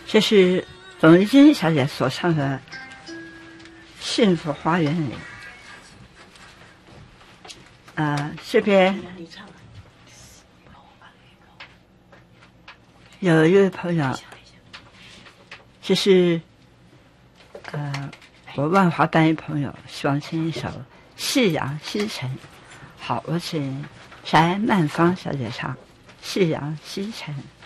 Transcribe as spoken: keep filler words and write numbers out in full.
这是董丽君小姐所唱的《幸福花园里》。呃，这边有一位朋友，就是呃，我万华单一朋友，希望听一首《夕阳西沉》。好，我请翟曼芳小姐唱《夕阳西沉》。